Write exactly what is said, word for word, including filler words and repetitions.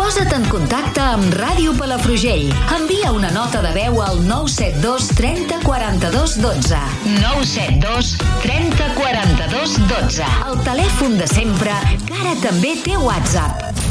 Posa't en contacte amb Ràdio Palafrugell. Envia una nota de veu al nou set dos trenta quaranta-dos dotze. nou set dos trenta quaranta-dos dotze. El telèfon de sempre, que ara també té WhatsApp.